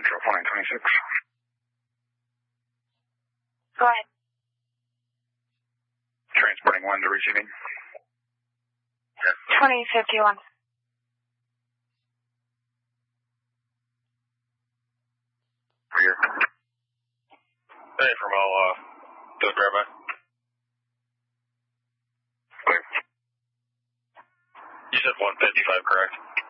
Central, 4926. Go ahead. Transporting 1 to receiving. 2051. Here. Hey, from all, just grab by. You said 155, correct?